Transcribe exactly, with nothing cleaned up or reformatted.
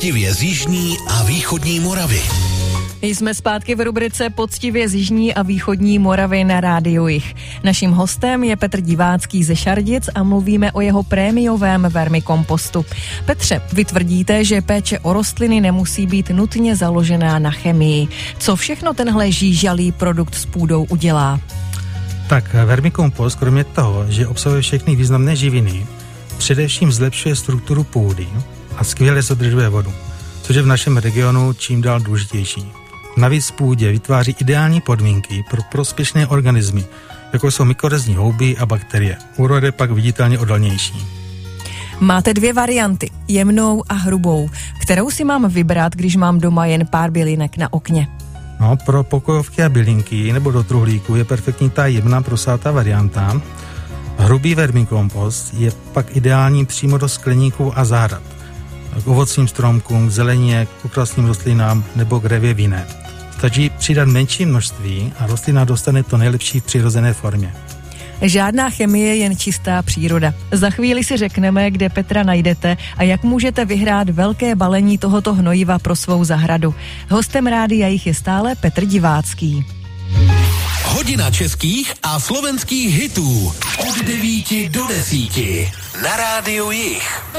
Poctivě z jižní a východní Moravy. Jsme zpátky v rubrice Poctivě z jižní a východní Moravy na Rádiu Jih. Naším hostem je Petr Divácký ze Šardic a mluvíme o jeho prémiovém vermikompostu. Petře, vy tvrdíte, že péče o rostliny nemusí být nutně založená na chemii. Co všechno tenhle žížalý produkt s půdou udělá? Tak vermikompost, kromě toho, že obsahuje všechny významné živiny, především zlepšuje strukturu půdy a skvěle zadržuje vodu, což je v našem regionu čím dál důležitější. Navíc v půdě vytváří ideální podmínky pro prospěšné organismy, jako jsou mykorezní houby a bakterie. Úroda je pak viditelně odolnější. Máte dvě varianty, jemnou a hrubou. Kterou si mám vybrat, když mám doma jen pár bylinek na okně? No, pro pokojovky a bylinky nebo do truhlíku je perfektní ta jemná prosátá varianta. Hrubý vermikompost je pak ideální přímo do skleníků a zahrad, k ovocným stromkům, k zelenině, k okrasným rostlinám nebo k révě vinné. Stačí přidat menší množství a rostlina dostane to nejlepší v přirozené formě. Žádná chemie, jen čistá příroda. Za chvíli si řekneme, kde Petra najdete a jak můžete vyhrát velké balení tohoto hnojiva pro svou zahradu. Hostem Rádia Jih je stále Petr Divácký. Hodina českých a slovenských hitů od devíti do desíti na Rádiu Jih.